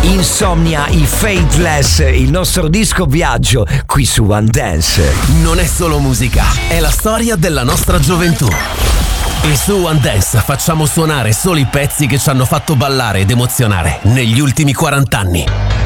Insomnia, i Faithless, il nostro disco viaggio qui su One Dance. Non è solo musica, è la storia della nostra gioventù. E su One Dance facciamo suonare solo i pezzi che ci hanno fatto ballare ed emozionare negli ultimi 40 anni.